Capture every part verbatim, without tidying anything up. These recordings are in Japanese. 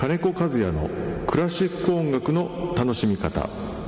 金子和也のクラシック音楽の楽しみ方。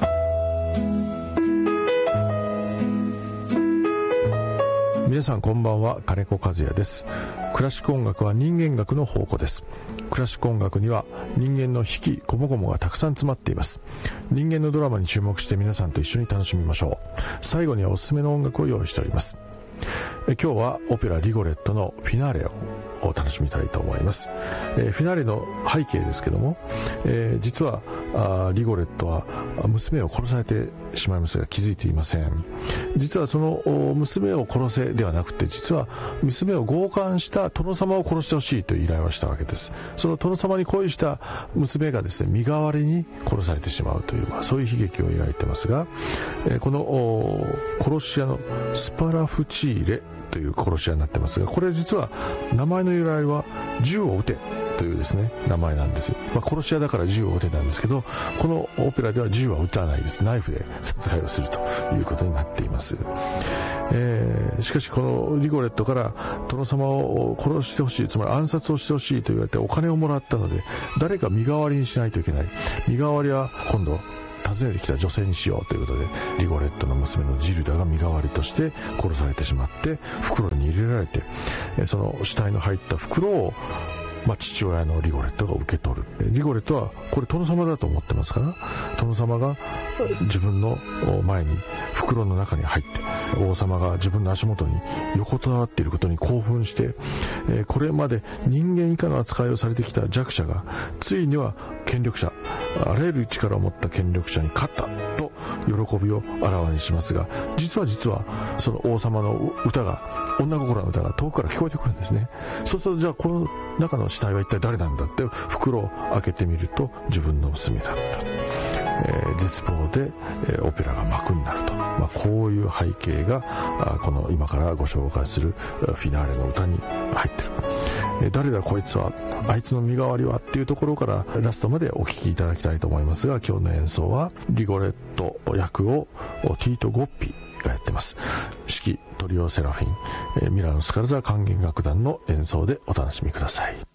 皆さんこんばんは、金子和也です。クラシック音楽は人間学の宝庫です。クラシック音楽には人間の引きこもごもがたくさん詰まっています。人間のドラマに注目して皆さんと一緒に楽しみましょう。最後にはおすすめの音楽を用意しております。え今日はオペラリゴレットのフィナーレをを楽しみたいと思います。えー、フィナーレの背景ですけども、えー、実はあリゴレットは娘を殺されてしまいますが気づいていません。実はその娘を殺せではなくて、実は娘を強姦した殿様を殺してほしいという依頼をしたわけです。その殿様に恋した娘がですね、身代わりに殺されてしまうという、まあ、そういう悲劇を描いてますが、えー、この殺し屋のスパラフチーレという殺し屋になってますが、これ実は名前の由来は銃を撃てというですね名前なんです。まあ、殺し屋だから銃を撃てなんですけど、このオペラでは銃は撃たないです。ナイフで殺害をするということになっています。えー、しかしこのリゴレットから殿様を殺してほしい、つまり暗殺をしてほしいと言われてお金をもらったので、誰か身代わりにしないといけない。身代わりは今度訪ねてきた女性にしようということで、リゴレットの娘のジルダが身代わりとして殺されてしまって袋に入れられて、その死体の入った袋を、まあ、父親のリゴレットが受け取る。リゴレットはこれ殿様だと思ってますから、殿様が自分の前に袋の中に入って王様が自分の足元に横たわっていることに興奮して、これまで人間以下の扱いをされてきた弱者がついには権力者、あらゆる力を持った権力者に勝ったと喜びをあらわにしますが、実は実はその王様の歌が、女心の歌が遠くから聞こえてくるんですね。そうすると、じゃあこの中の死体は一体誰なんだって袋を開けてみると自分の娘だった。えー、絶望で、えー、オペラが幕になると、まあ、こういう背景があこの今からご紹介するフィナーレの歌に入ってる。えー、誰だこいつは、あいつの身代わりはっていうところからラストまでお聴きいただきたいと思いますが、今日の演奏はリゴレット役をティート・ゴッピがやってます。指揮トリオ・セラフィン、えー、ミラノ・スカルザ管弦楽団の演奏でお楽しみください。